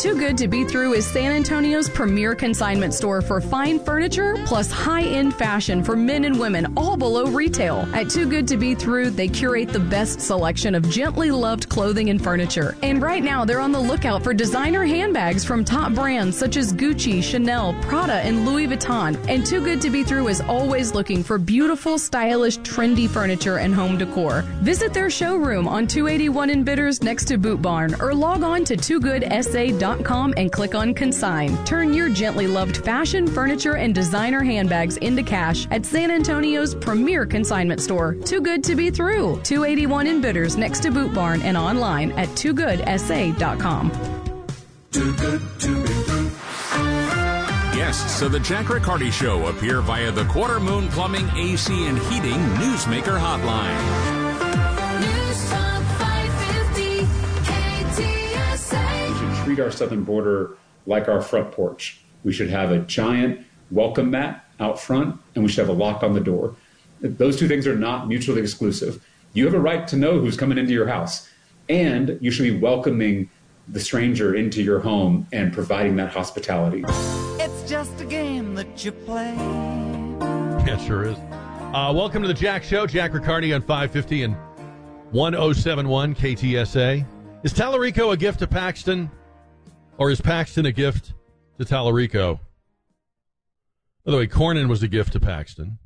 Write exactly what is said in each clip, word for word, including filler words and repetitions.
Too Good to Be Through is San Antonio's premier consignment store for fine furniture plus high-end fashion for men and women, all below retail. At Too Good to Be Through, they curate the best selection of gently loved clothing and furniture. And right now, they're on the lookout for designer handbags from top brands such as Gucci, Chanel, Prada, and Louis Vuitton. And Too Good to Be Through is always looking for beautiful, stylish, trendy furniture and home decor. Visit their showroom on two eighty-one in Bitters next to Boot Barn, or log on to too good s a dot com and click on Consign. Turn your gently loved fashion, furniture, and designer handbags into cash at San Antonio's premier consignment store, Too Good to Be Through, two eighty-one in Bitters next to Boot Barn, and online at too good s a dot com. Too good to be through. Guests of the Jack Riccardi Show appear via the Quarter Moon Plumbing, A C, and Heating Newsmaker Hotline. News Talk five fifty K T S A. We should treat our southern border like our front porch. We should have a giant welcome mat out front, and we should have a lock on the door. Those two things are not mutually exclusive. You have a right to know who's coming into your house, and you should be welcoming the stranger into your home and providing that hospitality. It's just a game that you play. Yeah, sure is. Uh, welcome to the Jack Show. Jack Riccardi on five fifty and one oh seven one K T S A. Is Tallarico a gift to Paxton, or is Paxton a gift to Tallarico? By the way, Cornyn was a gift to Paxton.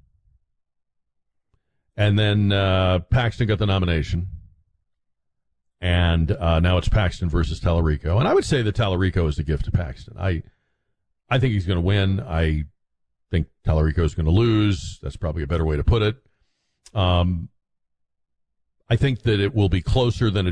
And then uh, Paxton got the nomination. And uh, now it's Paxton versus Tallarico. And I would say that Tallarico is a gift to Paxton. I I think he's going to win. I think Tallarico is going to lose. That's probably a better way to put it. Um, I think that it will be closer than it